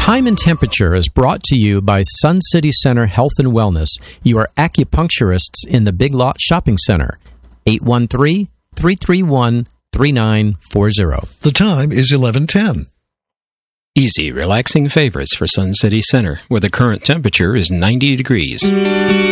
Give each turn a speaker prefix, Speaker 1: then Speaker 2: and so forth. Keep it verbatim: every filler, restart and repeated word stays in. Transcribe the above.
Speaker 1: Time and Temperature is brought to you by Sun City Center Health and Wellness, your acupuncturists in the Big Lot Shopping Center. eight one three, three three one, three nine four zero.
Speaker 2: The time is eleven ten.
Speaker 3: Easy, relaxing favorites for Sun City Center, where the current temperature is ninety degrees.